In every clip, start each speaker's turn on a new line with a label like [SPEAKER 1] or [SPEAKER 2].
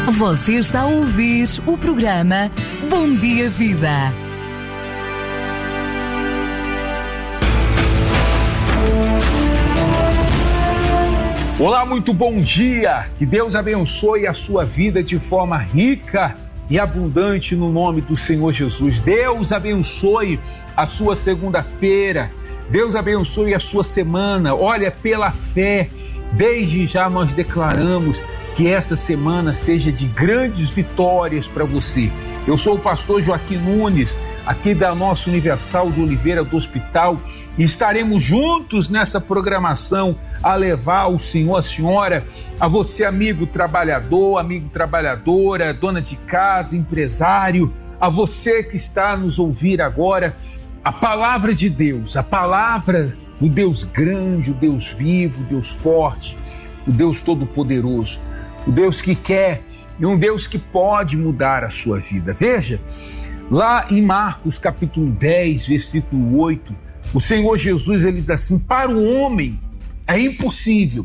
[SPEAKER 1] Você está a ouvir o programa Bom Dia Vida.
[SPEAKER 2] Olá, muito bom dia! Que Deus abençoe a sua vida de forma rica e abundante no nome do Senhor Jesus. Deus abençoe a sua segunda-feira. Deus abençoe a sua semana. Olha, pela fé, desde já nós declaramos que essa semana seja de grandes vitórias para você. Eu sou o pastor Joaquim Nunes, aqui da nossa Universal de Oliveira do Hospital, e estaremos juntos nessa programação a levar o Senhor, a senhora, a você, amigo trabalhador, amigo trabalhadora, dona de casa, empresário, a você que está a nos ouvir agora, a palavra de Deus, a palavra do Deus grande, o Deus vivo, o Deus forte, o Deus todo-poderoso, o Deus que quer e um Deus que pode mudar a sua vida. Veja, lá em Marcos capítulo 10, versículo 8, o Senhor Jesus, ele diz assim: para o homem é impossível.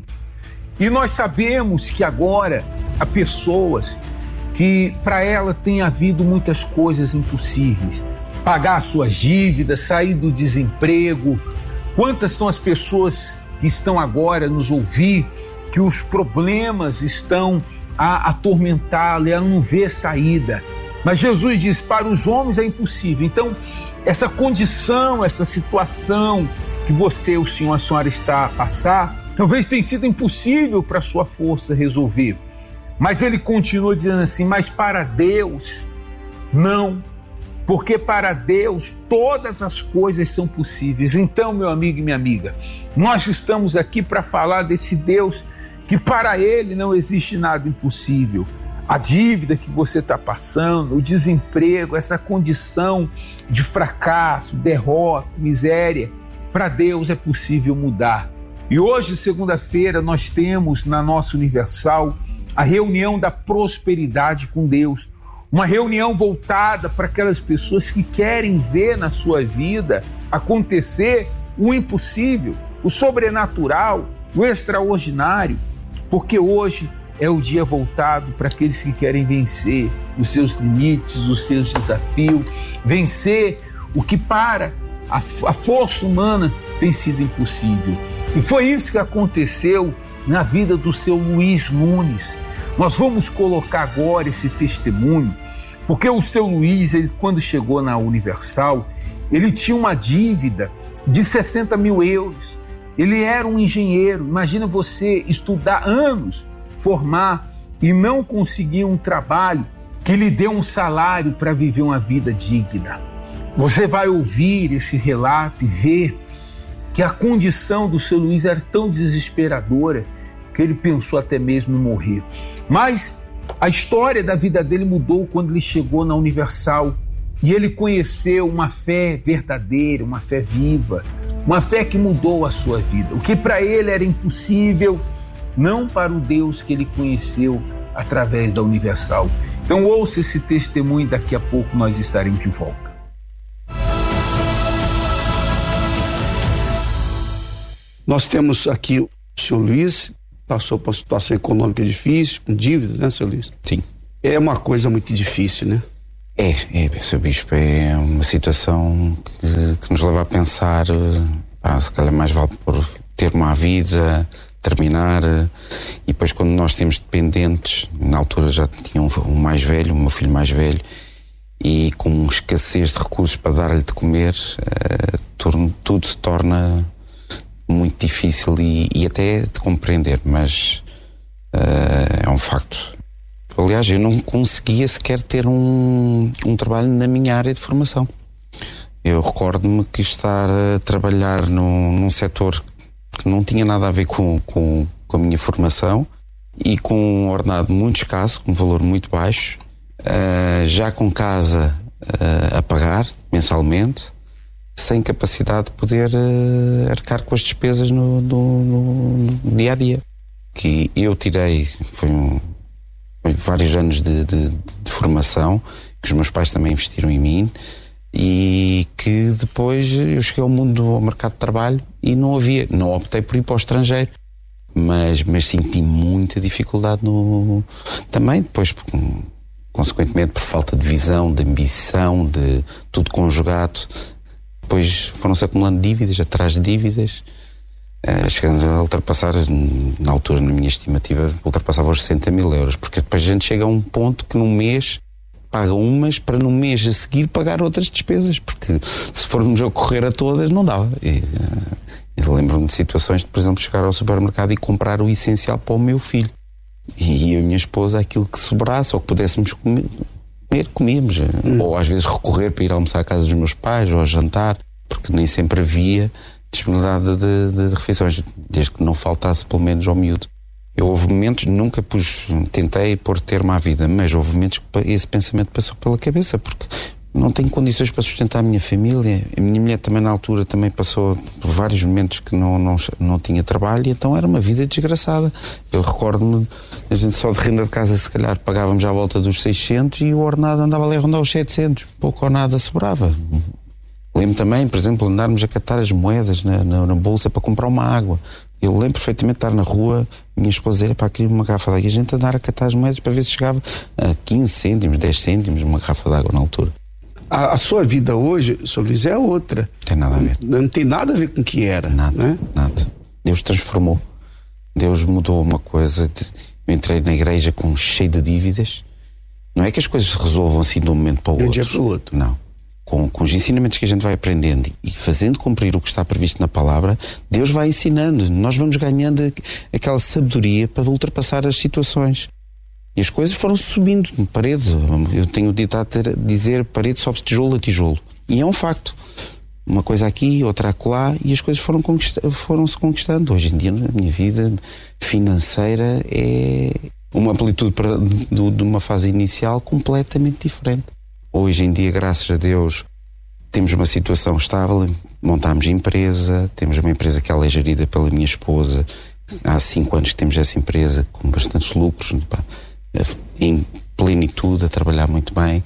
[SPEAKER 2] E nós sabemos que agora há pessoas que para ela tem havido muitas coisas impossíveis. Pagar suas dívidas, sair do desemprego. Quantas são as pessoas que estão agora a nos ouvir, que os problemas estão a atormentá-la e ela não vê saída. Mas Jesus diz, para os homens é impossível. Então, essa condição, essa situação que você, o senhor, a senhora está a passar, talvez tenha sido impossível para a sua força resolver. Mas ele continua dizendo assim, mas para Deus, não. Porque para Deus todas as coisas são possíveis. Então, meu amigo e minha amiga, nós estamos aqui para falar desse Deus que para Ele não existe nada impossível. A dívida que você está passando, o desemprego, essa condição de fracasso, derrota, miséria, para Deus é possível mudar. E hoje, segunda-feira, nós temos na nossa Universal a reunião da prosperidade com Deus. Uma reunião voltada para aquelas pessoas que querem ver na sua vida acontecer o impossível, o sobrenatural, o extraordinário, porque hoje é o dia voltado para aqueles que querem vencer os seus limites, os seus desafios, vencer o que para a força humana tem sido impossível. E foi isso que aconteceu na vida do seu Luiz Nunes. Nós vamos colocar agora esse testemunho, porque o seu Luiz, ele, quando chegou na Universal, ele tinha uma dívida de 60 mil euros. Ele era um engenheiro. Imagina você estudar anos, formar e não conseguir um trabalho que lhe dê um salário para viver uma vida digna. Você vai ouvir esse relato e ver que a condição do seu Luiz era tão desesperadora que ele pensou até mesmo em morrer. Mas a história da vida dele mudou quando ele chegou na Universal e ele conheceu uma fé verdadeira, uma fé viva, uma fé que mudou a sua vida. O que para ele era impossível, não para o Deus que ele conheceu através da Universal. Então ouça esse testemunho, daqui a pouco nós estaremos de volta.
[SPEAKER 3] Nós temos aqui o senhor Luiz, passou por uma situação econômica difícil, com dívidas, né, senhor Luiz?
[SPEAKER 4] Sim.
[SPEAKER 3] É uma coisa muito difícil, né?
[SPEAKER 4] Sr. Bispo, é uma situação que nos leva a pensar, se calhar mais vale por ter uma vida, terminar, e depois quando nós temos dependentes, na altura já tinha um mais velho, o meu filho mais velho, e com escassez de recursos para dar-lhe de comer, tudo se torna muito difícil e até de compreender, mas é um facto. Aliás, eu não conseguia sequer ter um trabalho na minha área de formação. Eu recordo-me que estar a trabalhar num setor que não tinha nada a ver com a minha formação e com um ordenado muito escasso, com um valor muito baixo, já com casa a pagar mensalmente, sem capacidade de poder arcar com as despesas no dia a dia. Que eu tirei, foi vários anos de formação, que os meus pais também investiram em mim, e que depois eu cheguei ao mercado de trabalho e não optei por ir para o estrangeiro, mas senti muita dificuldade Também depois, consequentemente, por falta de visão, de ambição, de tudo conjugado, depois foram-se acumulando dívidas atrás de dívidas, chegando a ultrapassar, na altura, na minha estimativa, ultrapassava os 60 mil euros, porque depois a gente chega a um ponto que num mês paga umas para no mês a seguir pagar outras despesas, porque se formos a correr a todas não dava. Eu lembro-me de situações de, por exemplo, chegar ao supermercado e comprar o essencial para o meu filho, e eu e a minha esposa, aquilo que sobrasse ou que pudéssemos comer comíamos, ou às vezes recorrer para ir almoçar à casa dos meus pais ou a jantar, porque nem sempre havia disponibilidade de refeições, desde que não faltasse pelo menos ao miúdo. Houve momentos, nunca tentei pôr termo à vida, mas houve momentos que esse pensamento passou pela cabeça, porque não tenho condições para sustentar a minha família. A minha mulher também na altura também passou por vários momentos que não tinha trabalho, e então era uma vida desgraçada. Eu recordo-me, a gente só de renda de casa se calhar pagávamos à volta dos 600 e o ordenado andava ali a rondar os 700, pouco ou nada sobrava. Lembro também, por exemplo, andarmos a catar as moedas na bolsa para comprar uma água. Eu lembro perfeitamente de estar na rua, minha esposa dizer, para querer uma garrafa de água, e a gente andar a catar as moedas para ver se chegava a 15 cêntimos, 10 cêntimos, uma garrafa de água na altura.
[SPEAKER 3] A sua vida hoje, Sr. Luís, é outra.
[SPEAKER 4] Tem nada a ver.
[SPEAKER 3] Não tem nada a ver com o que era.
[SPEAKER 4] Nada,
[SPEAKER 3] né?
[SPEAKER 4] Nada. Deus transformou. Deus mudou uma coisa. Eu entrei na igreja cheio de dívidas. Não é que as coisas se resolvam assim de um momento para o outro.
[SPEAKER 3] De um dia para o outro.
[SPEAKER 4] Não. Com os ensinamentos que a gente vai aprendendo e fazendo cumprir o que está previsto na palavra, Deus vai ensinando. Nós vamos ganhando aquela sabedoria para ultrapassar as situações. E as coisas foram subindo paredes. Eu tenho o ditado a dizer: parede sobe tijolo a tijolo. E é um facto. Uma coisa aqui, outra acolá, e as coisas foram-se conquistando. Hoje em dia, na minha vida financeira, é uma amplitude de uma fase inicial completamente diferente. Hoje em dia, graças a Deus, temos uma situação estável, montámos empresa, temos uma empresa que ela é gerida pela minha esposa. Há 5 anos que temos essa empresa, com bastantes lucros, em plenitude, a trabalhar muito bem.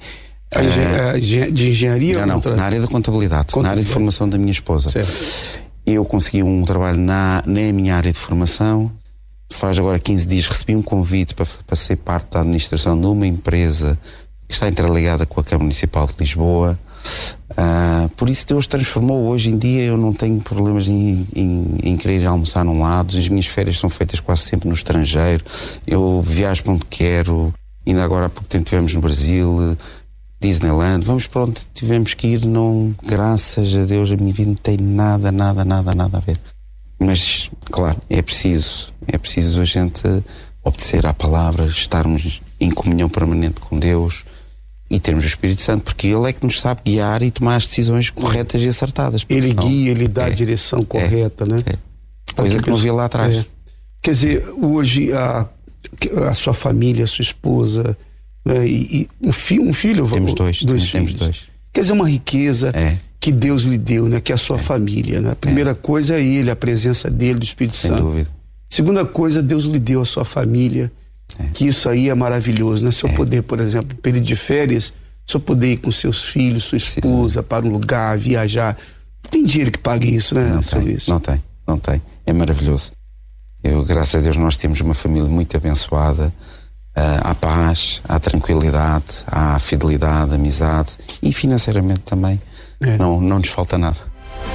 [SPEAKER 3] De engenharia?
[SPEAKER 4] Não, na área da contabilidade, na área de formação da minha esposa.
[SPEAKER 3] Certo.
[SPEAKER 4] Eu consegui um trabalho na minha área de formação. Faz agora 15 dias recebi um convite para ser parte da administração de uma empresa que está interligada com a Câmara Municipal de Lisboa. Por isso Deus transformou. Hoje em dia eu não tenho problemas em querer ir almoçar num lado. As minhas férias são feitas quase sempre no estrangeiro. Eu viajo para onde quero. Ainda agora há pouco tempo estivemos no Brasil, Disneyland. Vamos para onde tivemos que ir. Não, graças a Deus, a minha vida não tem nada a ver. Mas, claro, é preciso a gente obedecer à palavra, estarmos em comunhão permanente com Deus e termos o Espírito Santo, porque Ele é que nos sabe guiar e tomar as decisões corretas e acertadas.
[SPEAKER 3] Ele senão, guia, Ele dá a direção correta, né?
[SPEAKER 4] Coisa que não via lá atrás.
[SPEAKER 3] Quer dizer, hoje a sua família, a sua esposa, né, e um filho...
[SPEAKER 4] Temos dois
[SPEAKER 3] filhos.
[SPEAKER 4] Temos dois.
[SPEAKER 3] Quer dizer, uma riqueza que Deus lhe deu, né? Que é a sua família, né? A primeira coisa é Ele, a presença dele, do Espírito Santo.
[SPEAKER 4] Sem dúvida.
[SPEAKER 3] Segunda coisa, Deus lhe deu a sua família, que isso aí é maravilhoso, né? Se eu poder, por exemplo, período de férias, se eu poder ir com seus filhos, sua esposa, para um lugar, viajar, tem dinheiro que pague isso, né?
[SPEAKER 4] Não tem. É maravilhoso. Graças a Deus, nós temos uma família muito abençoada. Há paz, há tranquilidade, há fidelidade, amizade e financeiramente também. Não nos falta nada.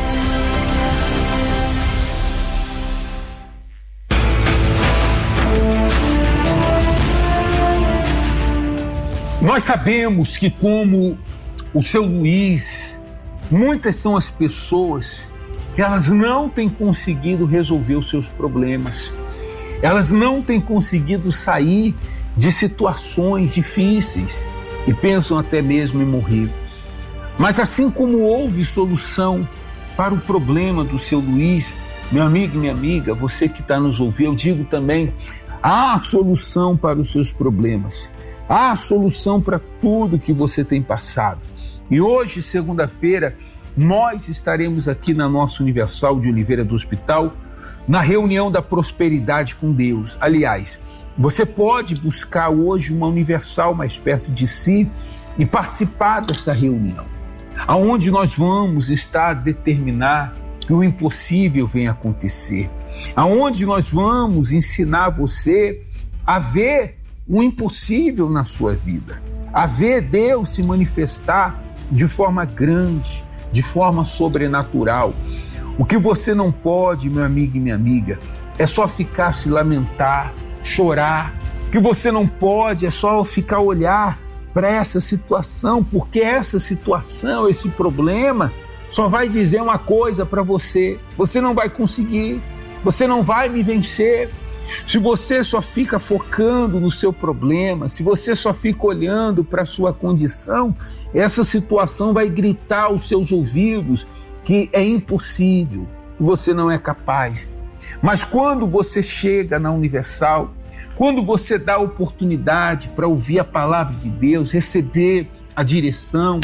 [SPEAKER 2] Nós sabemos que, como o seu Luís, muitas são as pessoas que elas não têm conseguido resolver os seus problemas. Elas não têm conseguido sair de situações difíceis e pensam até mesmo em morrer. Mas assim como houve solução para o problema do seu Luís, meu amigo e minha amiga, você que está nos ouvindo, eu digo também, há solução para os seus problemas. Há solução para tudo que você tem passado. E hoje, segunda-feira, nós estaremos aqui na nossa Universal de Oliveira do Hospital, na reunião da prosperidade com Deus. Aliás, você pode buscar hoje uma Universal mais perto de si e participar dessa reunião, aonde nós vamos estar a determinar que o impossível venha acontecer, aonde nós vamos ensinar você a ver o impossível na sua vida, a ver Deus se manifestar de forma grande, de forma sobrenatural. O que você não pode, meu amigo e minha amiga, é só ficar se lamentar, chorar. O que você não pode é só ficar olhar para essa situação, porque essa situação, esse problema, só vai dizer uma coisa para você: você não vai conseguir, você não vai me vencer. Se você só fica focando no seu problema, se você só fica olhando para a sua condição, essa situação vai gritar aos seus ouvidos que é impossível, que você não é capaz. Mas quando você chega na Universal, quando você dá a oportunidade para ouvir a palavra de Deus, receber a direção,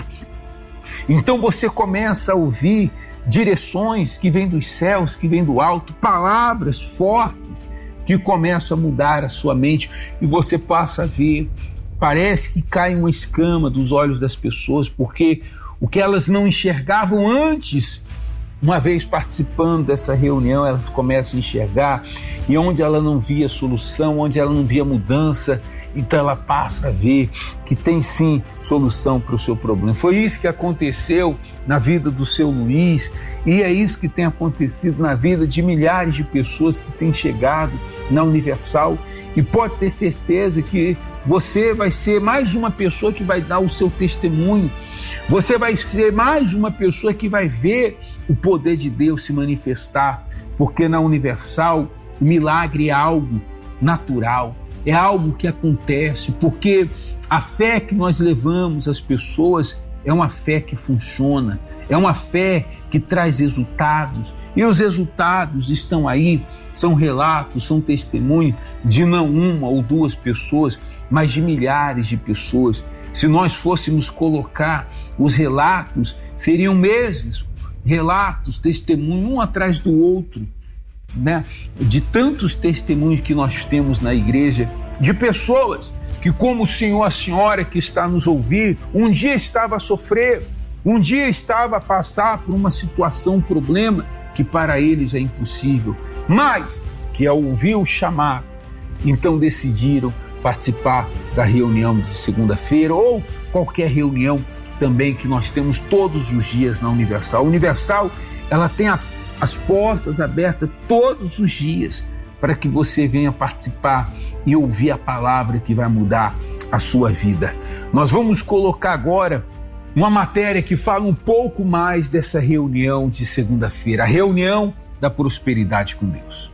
[SPEAKER 2] então você começa a ouvir direções que vêm dos céus, que vêm do alto, palavras fortes que começam a mudar a sua mente, e você passa a ver, parece que cai uma escama dos olhos das pessoas, porque o que elas não enxergavam antes, uma vez participando dessa reunião, elas começam a enxergar, e onde ela não via solução, onde ela não via mudança, então ela passa a ver que tem sim solução para o seu problema. Foi isso que aconteceu na vida do seu Luiz, e é isso que tem acontecido na vida de milhares de pessoas que têm chegado na Universal, e pode ter certeza que você vai ser mais uma pessoa que vai dar o seu testemunho, você vai ser mais uma pessoa que vai ver o poder de Deus se manifestar, porque na Universal o milagre é algo natural, é algo que acontece, porque a fé que nós levamos às pessoas é uma fé que funciona, é uma fé que traz resultados, e os resultados estão aí, são relatos, são testemunhos de não uma ou duas pessoas, mas de milhares de pessoas. Se nós fôssemos colocar os relatos, seriam meses, relatos, testemunhos, um atrás do outro, né? De tantos testemunhos que nós temos na igreja, de pessoas que, como o senhor, a senhora que está nos ouvindo, um dia estava a sofrer, um dia estava a passar por uma situação, um problema que para eles é impossível, mas que ao ouvir o chamado, então decidiram participar da reunião de segunda-feira, ou qualquer reunião também que nós temos todos os dias na Universal. A Universal, ela tem as portas abertas todos os dias para que você venha participar e ouvir a palavra que vai mudar a sua vida. Nós vamos colocar agora uma matéria que fala um pouco mais dessa reunião de segunda-feira, a reunião da prosperidade com Deus.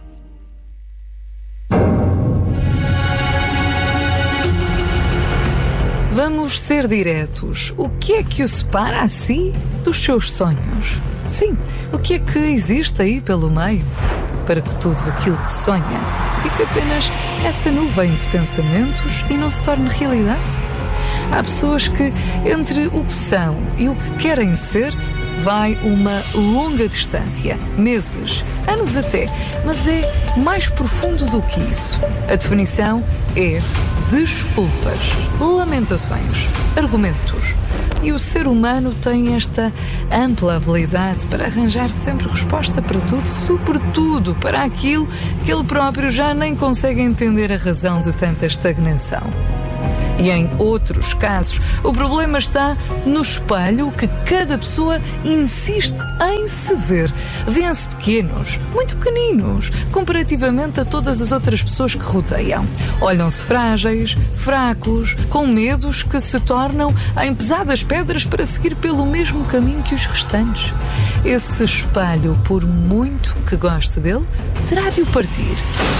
[SPEAKER 1] Vamos ser diretos. O que é que o separa a si dos seus sonhos? Sim, o que é que existe aí pelo meio? Para que tudo aquilo que sonha fique apenas essa nuvem de pensamentos e não se torne realidade? Há pessoas que, entre o que são e o que querem ser, vai uma longa distância, meses, anos até, mas é mais profundo do que isso. A definição é desculpas, lamentações, argumentos. E o ser humano tem esta ampla habilidade para arranjar sempre resposta para tudo, sobretudo para aquilo que ele próprio já nem consegue entender a razão de tanta estagnação. E em outros casos, o problema está no espelho que cada pessoa insiste em se ver. Vêem-se pequenos, muito pequeninos, comparativamente a todas as outras pessoas que rodeiam. Olham-se frágeis, fracos, com medos que se tornam em pesadas pedras para seguir pelo mesmo caminho que os restantes. Esse espelho, por muito que goste dele, terá de o partir.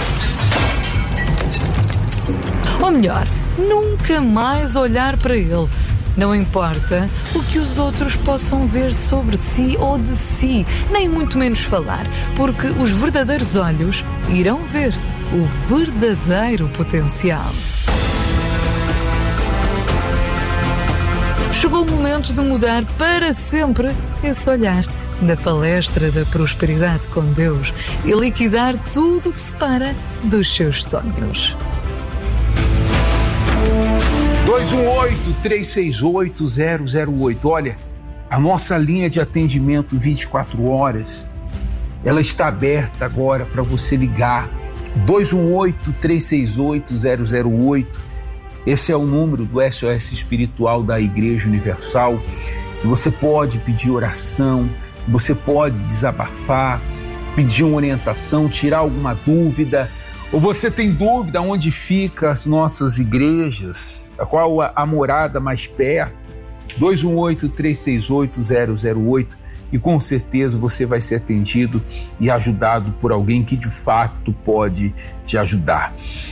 [SPEAKER 1] Ou melhor, nunca mais olhar para ele. Não importa o que os outros possam ver sobre si ou de si, nem muito menos falar, porque os verdadeiros olhos irão ver o verdadeiro potencial. Chegou o momento de mudar para sempre esse olhar na palestra da prosperidade com Deus e liquidar tudo o que separa dos seus sonhos.
[SPEAKER 2] 218-368-008. Olha, a nossa linha de atendimento 24 horas, ela está aberta agora para você ligar. 218-368-008. Esse é o número do SOS Espiritual da Igreja Universal. E você pode pedir oração, você pode desabafar, pedir uma orientação, tirar alguma dúvida. Ou você tem dúvida onde ficam as nossas igrejas, qual a morada mais perto? 218-368-008 e com certeza você vai ser atendido e ajudado por alguém que de fato pode te ajudar.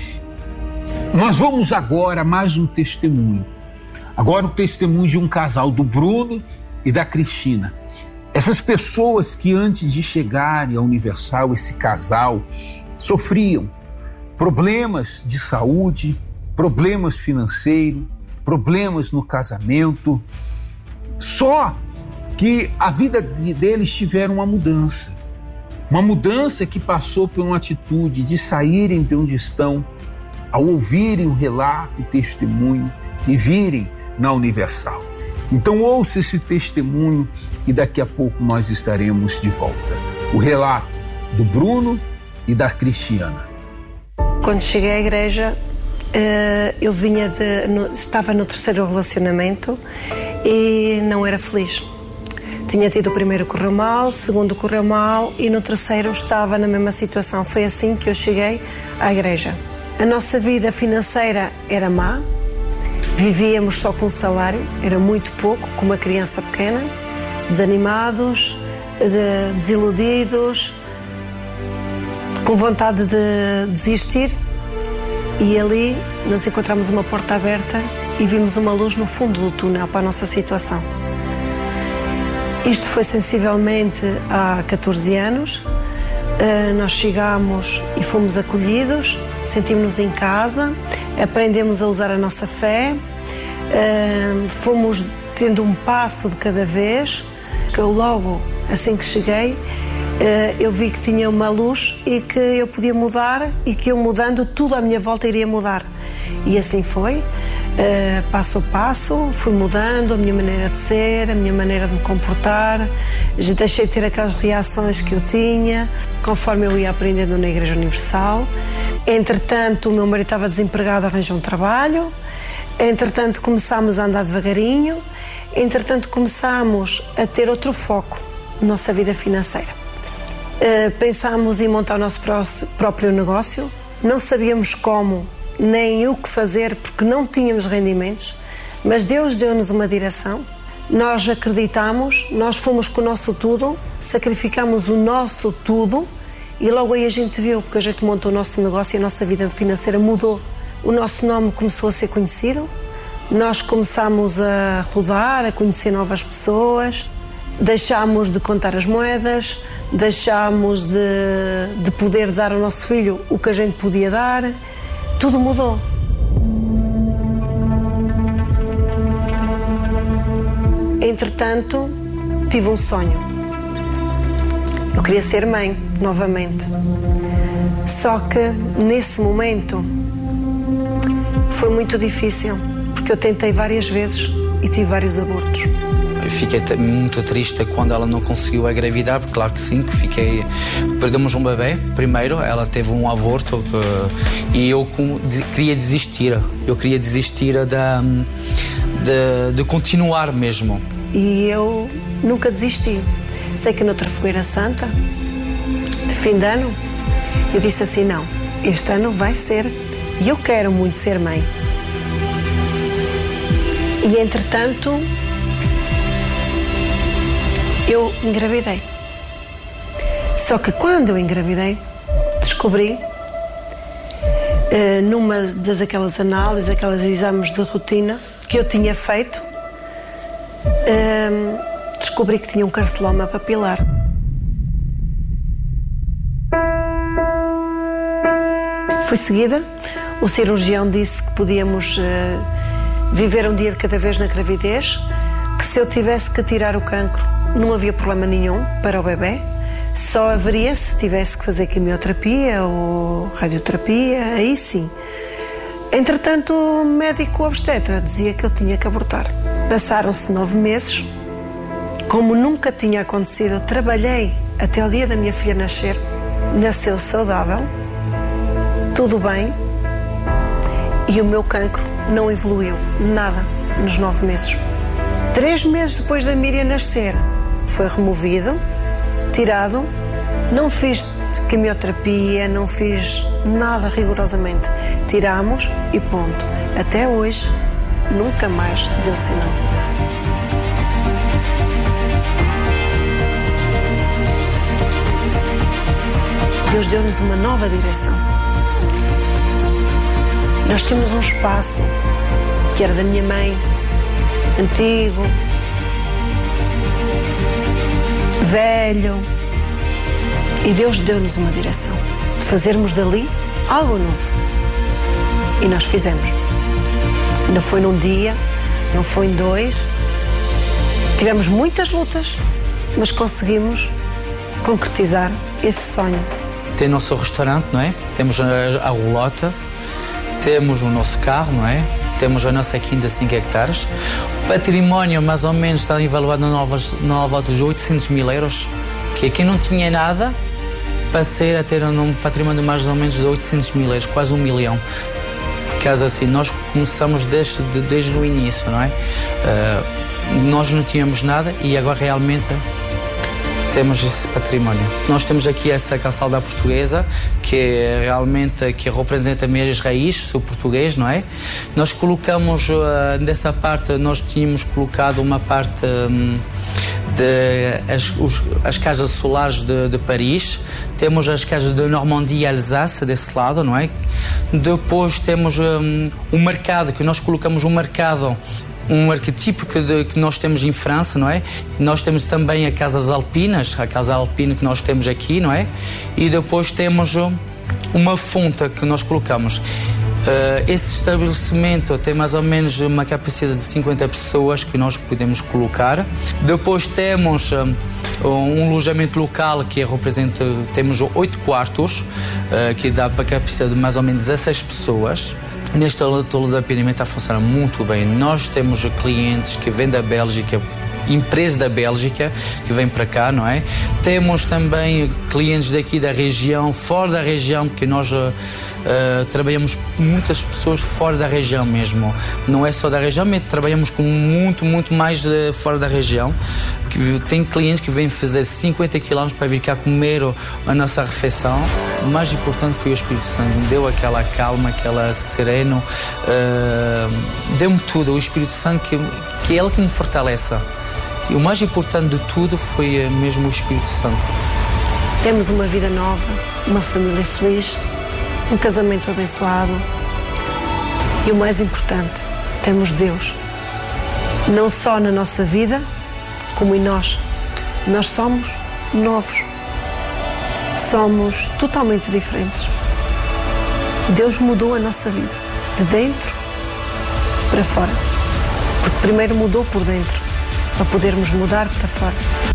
[SPEAKER 2] Nós vamos agora a mais um testemunho. Agora o testemunho de um casal, do Bruno e da Cristina. Essas pessoas que antes de chegarem à Universal, esse casal, sofriam problemas de saúde, problemas financeiros, problemas no casamento. Só que a vida deles tiveram uma mudança que passou por uma atitude de saírem de onde estão, ao ouvirem o relato, o testemunho e virem na Universal. Então ouça esse testemunho e daqui a pouco nós estaremos de volta. O relato do Bruno e da Cristiana.
[SPEAKER 5] Quando cheguei à igreja, eu estava no terceiro relacionamento e não era feliz. Tinha tido o primeiro correu mal, o segundo correu mal e no terceiro estava na mesma situação. Foi assim que eu cheguei à igreja. A nossa vida financeira era má, vivíamos só com um salário, era muito pouco, com uma criança pequena, desanimados, desiludidos, com vontade de desistir. E ali nós encontramos uma porta aberta e vimos uma luz no fundo do túnel para a nossa situação. Isto foi sensivelmente há 14 anos. Nós chegámos e fomos acolhidos, sentimos-nos em casa, aprendemos a usar a nossa fé, fomos tendo um passo de cada vez. Eu logo, assim que cheguei, eu vi que tinha uma luz e que eu podia mudar e que eu mudando, tudo à minha volta iria mudar. E assim foi. Passo a passo, fui mudando a minha maneira de ser, a minha maneira de me comportar, deixei de ter aquelas reações que eu tinha, conforme eu ia aprendendo na Igreja Universal. Entretanto, o meu marido estava desempregado, arranjou um trabalho. Entretanto, começámos a andar devagarinho. Entretanto, começámos a ter outro foco na nossa vida financeira. Pensámos em montar o nosso próprio negócio, não sabíamos como nem o que fazer porque não tínhamos rendimentos, mas Deus deu-nos uma direção, nós acreditamos, nós fomos com o nosso tudo, sacrificamos o nosso tudo e logo aí a gente viu, porque a gente montou o nosso negócio e a nossa vida financeira mudou. O nosso nome começou a ser conhecido, nós começámos a rodar, a conhecer novas pessoas, deixámos de contar as moedas, deixámos de poder dar ao nosso filho o que a gente podia dar. Tudo mudou. Entretanto, tive um sonho. Eu queria ser mãe, novamente. Só que, nesse momento, foi muito difícil, porque eu tentei várias vezes e tive vários abortos.
[SPEAKER 6] Eu fiquei muito triste quando ela não conseguiu engravidar, porque claro que sim, que perdemos um bebê primeiro, ela teve um aborto e eu queria desistir. Eu queria desistir de continuar mesmo.
[SPEAKER 5] E eu nunca desisti. Sei que noutra fogueira santa, de fim de ano, eu disse assim, não, este ano vai ser, e eu quero muito ser mãe. E entretanto, eu engravidei. Só que quando eu engravidei, descobri, numa aquelas análises, aqueles exames de rotina que eu tinha feito, descobri que tinha um carcinoma papilar. Fui seguida, o cirurgião disse que podíamos viver um dia de cada vez na gravidez, que se eu tivesse que tirar o cancro, não havia problema nenhum para o bebê, só haveria se tivesse que fazer quimioterapia ou radioterapia, aí sim. Entretanto, o médico obstetra dizia que eu tinha que abortar. Passaram-se 9 meses, como nunca tinha acontecido, eu trabalhei até o dia da minha filha nascer, nasceu saudável, tudo bem, e o meu cancro não evoluiu nada nos 9 meses. 3 meses depois da Miriam nascer, foi removido, tirado, não fiz quimioterapia, não fiz nada rigorosamente. Tiramos e ponto. Até hoje, nunca mais deu sinal. Deus deu-nos uma nova direção. Nós tínhamos um espaço que era da minha mãe, antigo, velho, e Deus deu-nos uma direção de fazermos dali algo novo. E nós fizemos. Não foi num dia, não foi em 2. Tivemos muitas lutas, mas conseguimos concretizar esse sonho.
[SPEAKER 6] Tem nosso restaurante, não é? Temos a rolota, temos o nosso carro, não é? Temos a nossa quinta de 5 hectares. O património, mais ou menos, está avaliado na volta dos 800 mil euros, que aqui não tinha nada, passei a ter um património de mais ou menos de 800 mil euros, quase 1 milhão. Caso assim, nós começamos desde o início, não é? Nós não tínhamos nada e agora realmente temos esse património. Nós temos aqui essa calçada portuguesa, que é realmente que representa mesmo as raízes do português, não é? Nós colocamos, dessa parte, nós tínhamos colocado uma parte as casas solares de Paris, temos as casas de Normandia e Alsácia desse lado, não é? Depois temos o mercado, que nós colocamos um mercado, um arquetipo que nós temos em França, não é? Nós temos também a Casas Alpinas, a Casa Alpina que nós temos aqui, não é? E depois temos uma fonte que nós colocamos. Esse estabelecimento tem mais ou menos uma capacidade de 50 pessoas que nós podemos colocar. Depois temos um alojamento local que representa, temos 8 quartos, que dá para a capacidade de mais ou menos 16 pessoas. Neste alojamento está a funcionar muito bem. Nós temos clientes que vêm da Bélgica, empresas da Bélgica que vêm para cá, não é? Temos também clientes daqui da região, fora da região, porque nós trabalhamos com muitas pessoas fora da região mesmo. Não é só da região, mas trabalhamos com muito mais fora da região. Tem clientes que vêm fazer 50 km para vir cá comer a nossa refeição. O mais importante foi o Espírito Santo. Deu aquela calma, aquela sereno. Deu-me tudo. O Espírito Santo, que é Ele que me fortalece. E o mais importante de tudo foi mesmo o Espírito Santo.
[SPEAKER 5] Temos uma vida nova, uma família feliz, um casamento abençoado. E o mais importante, temos Deus. Não só na nossa vida, como em nós. Nós somos novos. Somos totalmente diferentes. Deus mudou a nossa vida, de dentro para fora. Porque primeiro mudou por dentro, para podermos mudar para fora.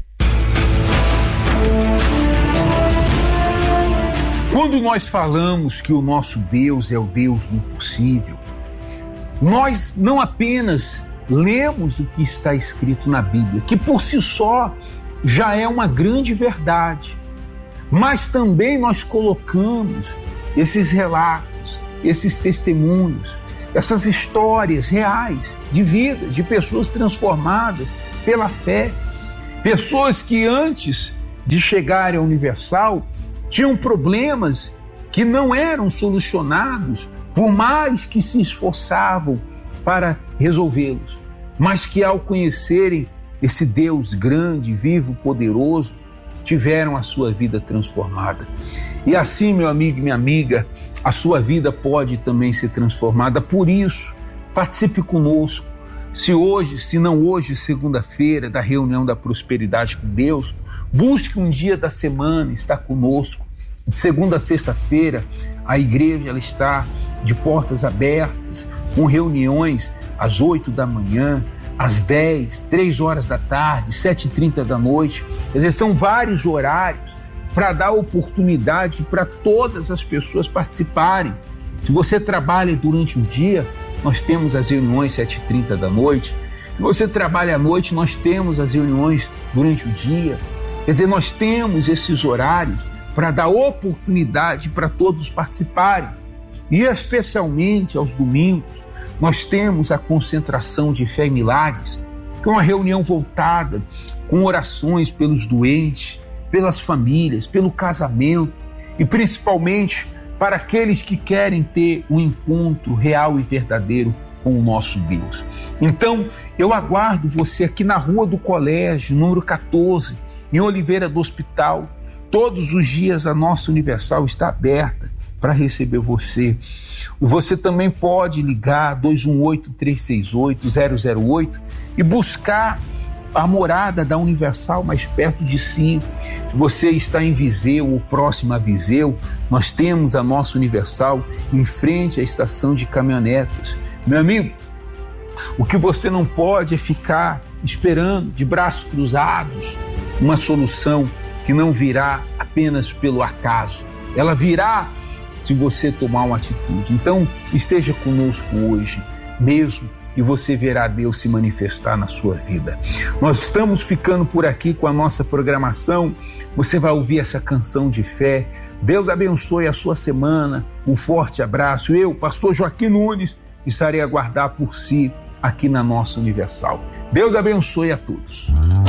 [SPEAKER 2] Quando nós falamos que o nosso Deus é o Deus do impossível, nós não apenas lemos o que está escrito na Bíblia, que por si só já é uma grande verdade, mas também nós colocamos esses relatos, esses testemunhos, essas histórias reais de vida, de pessoas transformadas pela fé, pessoas que antes de chegarem à Universal tinham problemas que não eram solucionados por mais que se esforçavam para resolvê-los, mas que ao conhecerem esse Deus grande, vivo, poderoso, tiveram a sua vida transformada. E assim, meu amigo e minha amiga, a sua vida pode também ser transformada. Por isso, participe conosco. Se não hoje, segunda-feira, da reunião da prosperidade com Deus, busque um dia da semana estar conosco. De segunda a sexta-feira, a igreja ela está de portas abertas, com reuniões às 8 da manhã, às 10, 3 horas da tarde, 7h30 da noite. Quer dizer, são vários horários para dar oportunidade para todas as pessoas participarem. Se você trabalha durante o dia, nós temos as reuniões 7h30 da noite. Se você trabalha à noite, nós temos as reuniões durante o dia. Quer dizer, nós temos esses horários para dar oportunidade para todos participarem. E especialmente aos domingos, nós temos a concentração de fé e milagres, que é uma reunião voltada com orações pelos doentes, pelas famílias, pelo casamento e principalmente para aqueles que querem ter um encontro real e verdadeiro com o nosso Deus. Então, eu aguardo você aqui na Rua do Colégio, número 14, em Oliveira do Hospital. Todos os dias a nossa Universal está aberta para receber você. Você também pode ligar 218-368-008 e buscar a morada da Universal mais perto de si. Se você está em Viseu ou próximo a Viseu, nós temos a nossa Universal em frente à estação de caminhonetas. Meu amigo, o que você não pode é ficar esperando de braços cruzados uma solução que não virá apenas pelo acaso. Ela virá se você tomar uma atitude. Então, esteja conosco hoje mesmo e você verá Deus se manifestar na sua vida. Nós estamos ficando por aqui com a nossa programação. Você vai ouvir essa canção de fé. Deus abençoe a sua semana. Um forte abraço. Eu, pastor Joaquim Nunes, estarei a aguardar por si aqui na nossa Universal. Deus abençoe a todos.